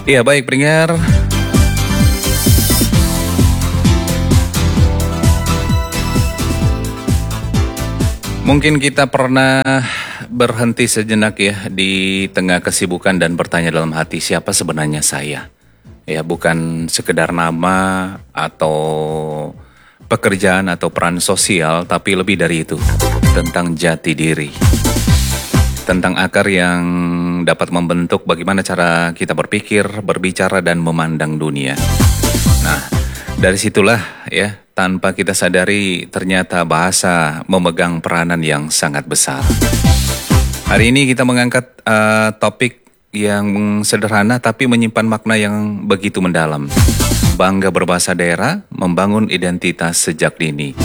Iya baik pendengar, mungkin kita pernah berhenti sejenak ya di tengah kesibukan dan bertanya dalam hati siapa sebenarnya saya. Ya bukan sekedar nama atau pekerjaan atau peran sosial, tapi lebih dari itu tentang jati diri. Tentang akar yang dapat membentuk bagaimana cara kita berpikir, berbicara, dan memandang dunia. Nah, dari situlah ya, tanpa kita sadari ternyata bahasa memegang peranan yang sangat besar. Hari ini kita mengangkat topik yang sederhana tapi menyimpan makna yang begitu mendalam. Bangga berbahasa daerah, membangun identitas sejak dini.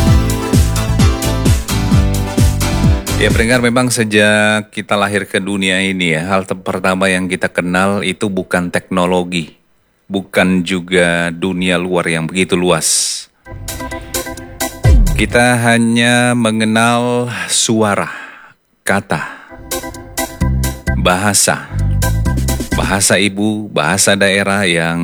Ya pendengar, memang sejak kita lahir ke dunia ini ya, hal pertama yang kita kenal itu bukan teknologi, bukan juga dunia luar yang begitu luas. Kita hanya mengenal suara, kata, bahasa ibu, bahasa daerah yang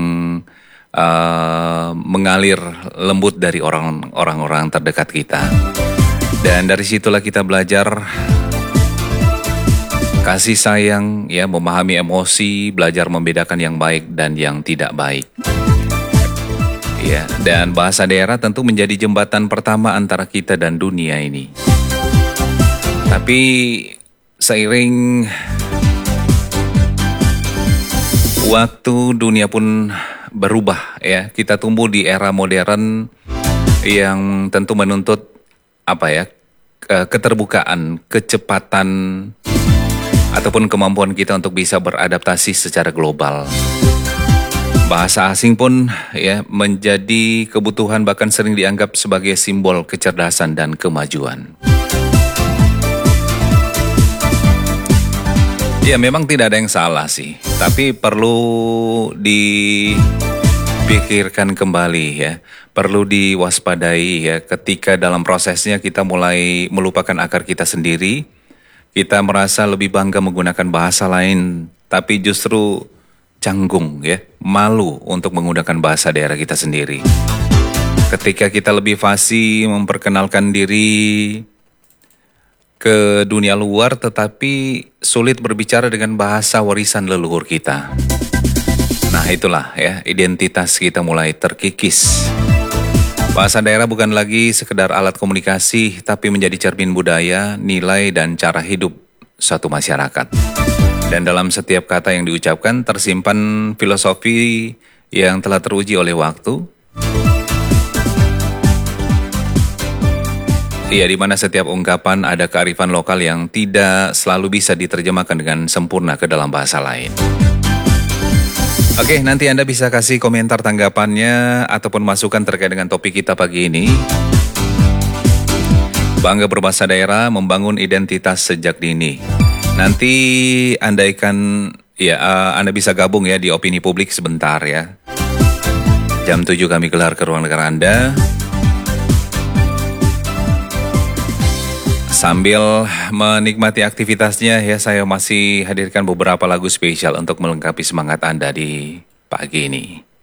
mengalir lembut dari orang-orang terdekat kita. Dan dari situlah kita belajar kasih sayang, ya, memahami emosi, belajar membedakan yang baik dan yang tidak baik. Ya, dan bahasa daerah tentu menjadi jembatan pertama antara kita dan dunia ini. Tapi seiring waktu, dunia pun berubah ya. Kita tumbuh di era modern yang tentu menuntut keterbukaan, kecepatan, ataupun kemampuan kita untuk bisa beradaptasi secara global. Bahasa asing pun ya menjadi kebutuhan, bahkan sering dianggap sebagai simbol kecerdasan dan kemajuan. Ya memang tidak ada yang salah sih, tapi perlu dipikirkan kembali ya. Perlu diwaspadai ya, ketika dalam prosesnya kita mulai melupakan akar kita sendiri, kita merasa lebih bangga menggunakan bahasa lain, tapi justru canggung ya, malu untuk menggunakan bahasa daerah kita sendiri. Ketika kita lebih fasih memperkenalkan diri ke dunia luar, tetapi sulit berbicara dengan bahasa warisan leluhur kita. Nah itulah ya, identitas kita mulai terkikis. Bahasa daerah bukan lagi sekedar alat komunikasi, tapi menjadi cermin budaya, nilai, dan cara hidup suatu masyarakat. Dan dalam setiap kata yang diucapkan tersimpan filosofi yang telah teruji oleh waktu. Iya, di mana setiap ungkapan ada kearifan lokal yang tidak selalu bisa diterjemahkan dengan sempurna ke dalam bahasa lain. Oke, nanti Anda bisa kasih komentar tanggapannya ataupun masukan terkait dengan topik kita pagi ini. Bangga berbahasa daerah, membangun identitas sejak dini. Nanti Anda bisa gabung ya di opini publik sebentar ya. Jam 7 kami gelar ke ruang dengar Anda. Sambil menikmati aktivitasnya ya, saya masih hadirkan beberapa lagu spesial untuk melengkapi semangat Anda di pagi ini.